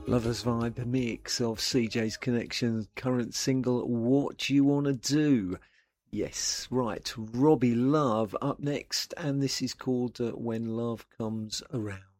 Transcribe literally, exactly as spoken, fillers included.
Lovers Vibe mix of C J's Connection, current single What You Wanna Do. Yes, right, Robbie Love up next, and this is called uh, When Love Comes Around.